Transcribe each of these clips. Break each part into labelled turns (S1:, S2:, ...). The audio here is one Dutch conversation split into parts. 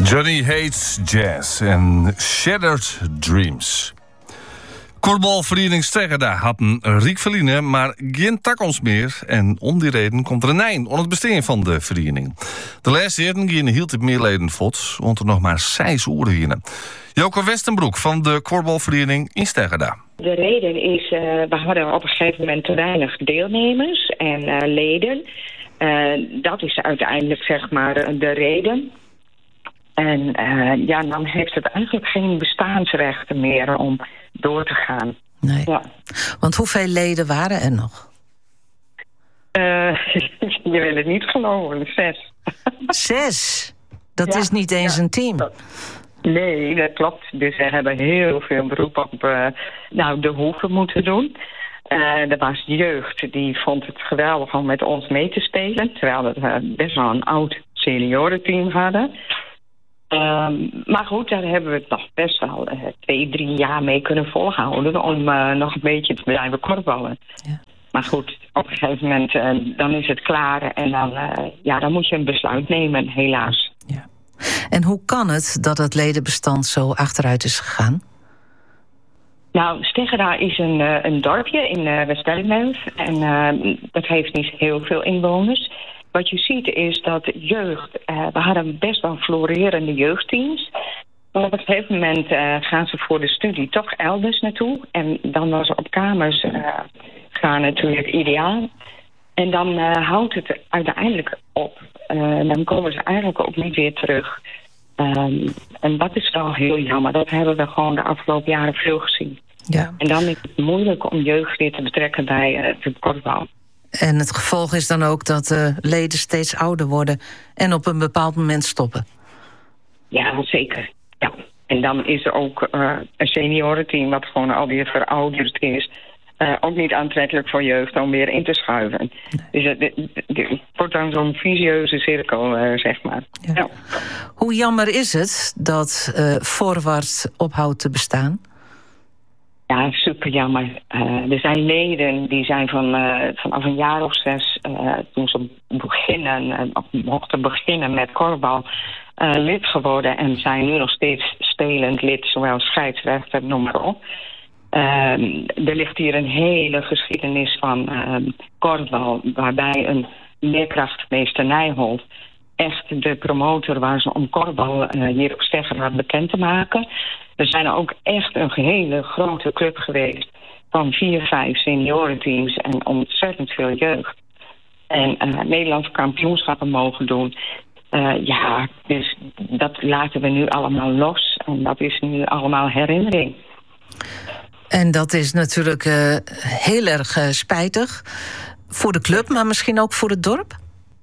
S1: Johnny Hates Jazz en Shattered Dreams. Korfbalvereniging Steggeda had een riek verliezen, maar geen takons meer. En om die reden komt er een eind aan het bestaan van de vereniging. De laatste jaren gingen hield het meer leden voort, want er nog maar 6 uren winnen. Joke Westenbroek van de korfbalvereniging in Steggeda.
S2: De reden is, we hadden op een gegeven moment te weinig deelnemers en leden. Dat is uiteindelijk zeg maar de reden. En dan heeft het eigenlijk geen bestaansrechten meer om door te gaan.
S3: Nee.
S2: Ja.
S3: Want hoeveel leden waren er nog?
S2: Je wil het niet geloven, 6.
S3: 6? Dat is niet eens een team.
S2: Nee, dat klopt. Dus we hebben heel veel beroep op de hoeven moeten doen. Er was jeugd, die vond het geweldig om met ons mee te spelen. Terwijl we best wel een oud seniorenteam hadden. Maar goed, daar hebben we het nog best wel 2-3 jaar mee kunnen volhouden om nog een beetje te blijven korfballen. Ja. Maar goed, op een gegeven moment dan is het klaar en dan moet je een besluit nemen, helaas.
S3: Ja. En hoe kan het dat het ledenbestand zo achteruit is gegaan?
S2: Nou, Steggeda is een dorpje in West-Delmenf en dat heeft niet heel veel inwoners. Wat je ziet is dat jeugd, we hadden best wel florerende jeugdteams. Maar op een gegeven moment gaan ze voor de studie toch elders naartoe. En dan was op kamers gaan natuurlijk ideaal. En dan houdt het uiteindelijk op. Dan komen ze eigenlijk ook niet weer terug. En dat is wel heel jammer. Dat hebben we gewoon de afgelopen jaren veel gezien.
S3: Ja.
S2: En dan is het moeilijk om jeugd weer te betrekken bij het korfbal.
S3: En het gevolg is dan ook dat de leden steeds ouder worden en op een bepaald moment stoppen.
S2: Ja, zeker. Ja. En dan is er ook een seniorenteam wat gewoon alweer verouderd is. Ook niet aantrekkelijk voor jeugd om weer in te schuiven. Nee. Dus het wordt dan zo'n visieuze cirkel, zeg maar.
S3: Ja.
S2: Ja.
S3: Hoe jammer is het dat Forward ophoudt te bestaan?
S2: Ja, super jammer. Er zijn leden die zijn vanaf een jaar of 6... toen ze mochten beginnen met korfbal... lid geworden en zijn nu nog steeds spelend lid... zowel scheidsrechter, noem maar op. Er ligt hier een hele geschiedenis van korfbal... waarbij een leerkracht, meester Nijholt... echt de promotor was om korfbal hier op Steggeda bekend te maken... We zijn ook echt een hele grote club geweest van 4-5 seniorenteams en ontzettend veel jeugd. En Nederlandse kampioenschappen mogen doen. Dus dat laten we nu allemaal los. En dat is nu allemaal herinnering.
S3: En dat is natuurlijk heel erg spijtig voor de club, maar misschien ook voor het dorp?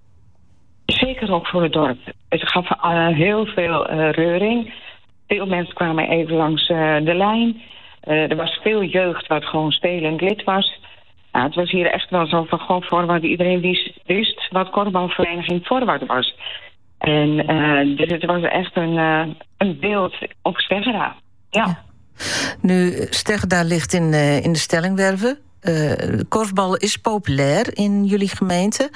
S2: Zeker ook voor het dorp. Het gaf heel veel reuring. Veel mensen kwamen even langs de lijn. Er was veel jeugd wat gewoon spelend lid was. Het was hier echt wel zo van Forward. Iedereen wist wat korfbalvereniging Forward was. En dus het was echt een beeld op Steggeda. Ja.
S3: Nu, Steggeda ligt in de Stellingwerven. Korfbal is populair in jullie gemeente.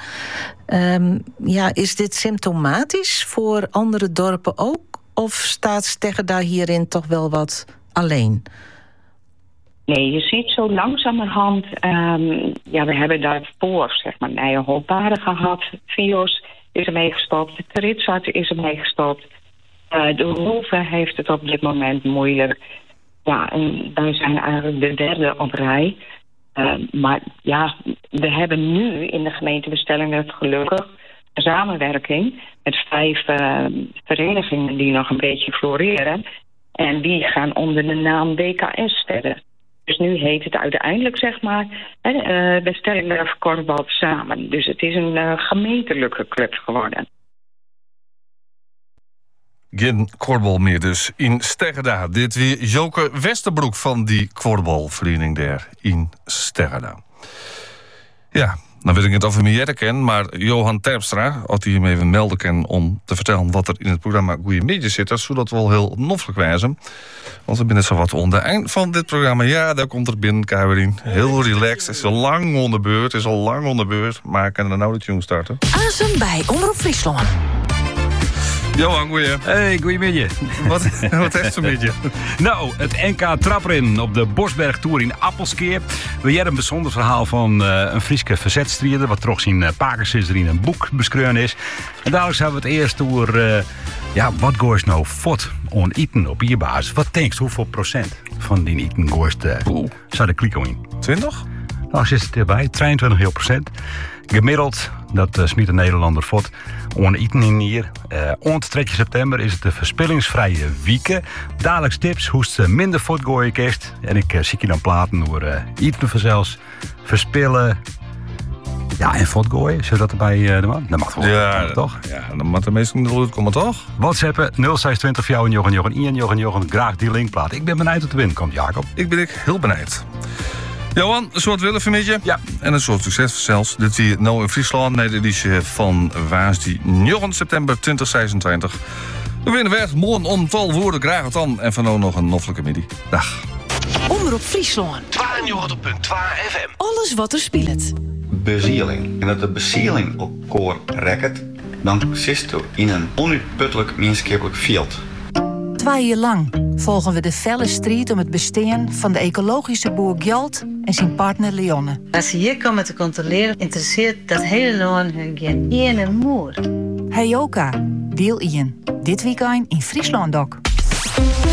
S3: Is dit symptomatisch voor andere dorpen ook? Of staat Steggeda hierin toch wel wat alleen?
S2: Nee, je ziet zo langzamerhand... we hebben daarvoor, zeg maar, Nijenholparen gehad. Vios is er mee gestopt. Tritsart is er mee gestopt. De Hoeve heeft het op dit moment moeilijk. Ja, en wij zijn eigenlijk de derde op rij. Maar ja, we hebben nu in de gemeentebestellingen gelukkig... een samenwerking met 5 verenigingen die nog een beetje floreren. En die gaan onder de naam WKS verder. Dus nu heet het uiteindelijk, zeg maar, de Stellingwerf Korfbal samen. Dus het is een gemeentelijke club geworden.
S1: Geen korfbal meer dus in Steggeda. Dit weer Joke Westerbroek van die korfbalvereniging daar in Steggeda. Ja, dan weet ik niet of we meer kennen, maar Johan Terpstra, als hij hem even melden kan om te vertellen wat er in het programma Goeie Media zit, dat zou dat wel heel noffelijk wijzen. Want we zijn net zo wat onder het eind van dit programma. Ja, daar komt er binnen, Karin. Heel relaxed. Het is al lang onder beurt. Maar ik kan er nou de tune starten.
S4: Azen bij Omroep Friesland.
S1: Johan, goeie.
S4: Hey, goeiemiddag.
S1: Wat is er met je?
S4: Nou, het NK Trapperin op de Bosberg Tour in Appelskeer. We hebben een bijzonder verhaal van een Frieske verzetstrijder, wat toch zijn pakers is er in een boek beschreven is. En dadelijk hebben we het eerst over wat gooit nou fort on eten op je basis. Wat denkst hoeveel procent van die eten gooit zou de kliko in?
S1: 20?
S4: Nou, zit het erbij, 23%. Gemiddeld, dat smiet de Nederlander fort. On eten in hier. Ont 3 september is het de verspillingsvrije week. Dagelijks tips hoe het minder fort gooien kist. En ik zie je dan platen door eten vanzelfs, verspillen. Ja, en fort gooien. Zullen we dat erbij de man? Dat mag wel.
S1: Ja,
S4: toch?
S1: Ja, dan moet de meesten niet goed komen, toch?
S4: WhatsAppen 0620 jou en Jochen. Graag die linkplaat. Ik ben benieuwd tot de win komt, Jacob.
S1: Ik ben heel benieuwd. Johan, een soort willen vermidje.
S4: Ja.
S1: En een soort succes zelfs. Dit weer nou in Friesland. Nee, de editie van Waasdie 9 september 2026. We winnen weg. Morgen om 12 woorden. Graag het dan. En van nou nog een noffelijke middag. Dag.
S5: Omroep Friesland.
S6: 92.2 FM.
S5: Alles wat er speelt.
S7: Bezieling. En dat de bezieling op koor rekt, dan zit je in een onuitputtelijk menschappelijk veld.
S8: 2 jaar lang volgen we de felle strijd om het bestaan van de ecologische boer Gjalt en zijn partner Leonne.
S9: Als ze hier komen te controleren, interesseert dat hele land hun geen ene moer.
S8: Heyoka, deel 1. Dit weekend in Friesland ook.